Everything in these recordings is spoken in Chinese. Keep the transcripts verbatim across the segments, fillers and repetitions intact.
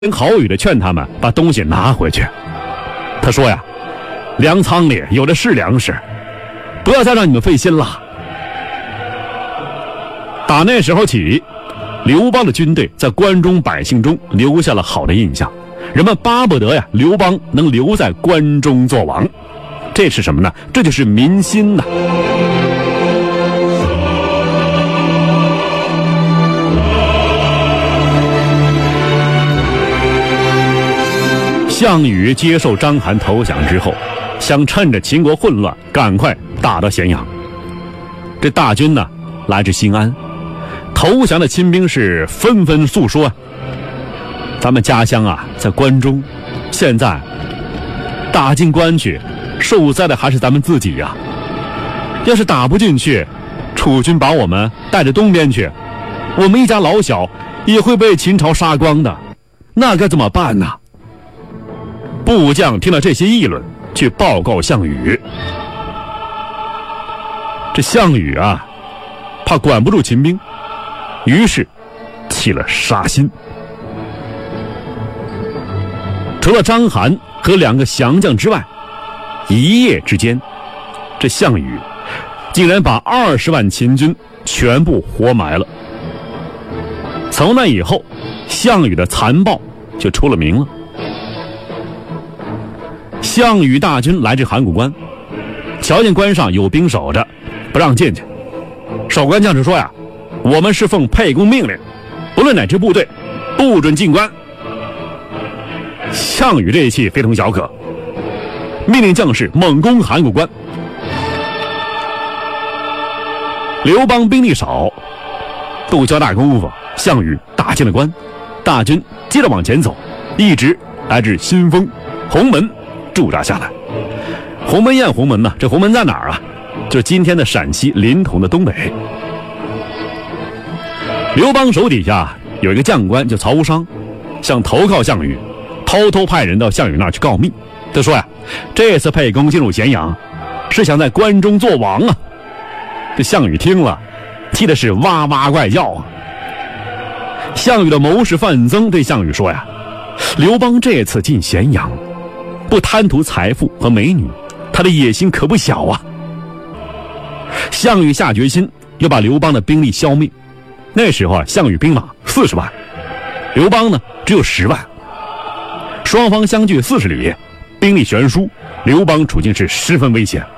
言好语的劝他们把东西拿回去。他说呀，粮仓里有的是粮食，不要再让你们费心了。打那时候起，刘邦的军队在关中百姓中留下了好的印象，人们巴不得呀刘邦能留在关中做王。这是什么呢？这就是民心呐。项羽接受章邯投降之后，想趁着秦国混乱赶快打到咸阳。这大军呢来至新安，投降的亲兵是纷纷诉说啊，咱们家乡啊在关中，现在打进关去，受灾的还是咱们自己呀、啊。要是打不进去，楚军把我们带着东边去，我们一家老小也会被秦朝杀光的，那该怎么办呢？部将听了这些议论，去报告项羽。这项羽啊，怕管不住秦兵，于是起了杀心。除了章邯和两个降将之外，一夜之间，这项羽竟然把二十万秦军全部活埋了。从那以后，项羽的残暴就出了名了。项羽大军来至函谷关，瞧见关上有兵守着，不让进去。守关将士说呀，我们是奉沛公命令，不论哪支部队，不准进关。项羽这一气非同小可，命令将士猛攻函谷关。刘邦兵力少，不交大功夫，项羽打进了关，大军接着往前走，一直来至新丰、鸿门驻扎下来。鸿门宴鸿门呢？这鸿门在哪儿啊？就是今天的陕西临潼的东北。刘邦手底下有一个将官叫曹无伤，想投靠项羽，偷偷派人到项羽那儿去告密。他说呀，这次沛公进入咸阳，是想在关中做王啊。这项羽听了，气的是哇哇怪叫啊。项羽的谋士范增对项羽说呀，刘邦这次进咸阳，不贪图财富和美女，他的野心可不小啊。项羽下决心要把刘邦的兵力消灭。那时候啊，项羽兵马四十万，刘邦呢只有十万，双方相距四十里，兵力悬殊，刘邦处境是十分危险。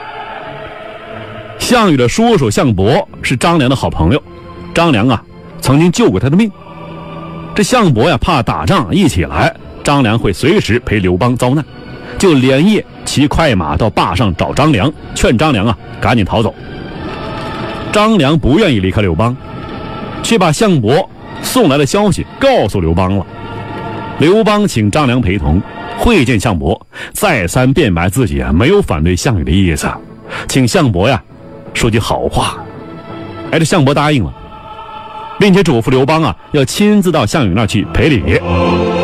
项羽的叔叔项伯是张良的好朋友，张良啊曾经救过他的命。这项伯呀怕打仗一起来，张良会随时陪刘邦遭难，就连夜骑快马到坝上找张良，劝张良啊赶紧逃走。张良不愿意离开刘邦，却把项伯送来的消息告诉刘邦了。刘邦请张良陪同会见项伯，再三辩白自己啊没有反对项羽的意思，请项伯呀说句好话。哎，这项伯答应了，并且嘱咐刘邦啊要亲自到项羽那儿去赔礼。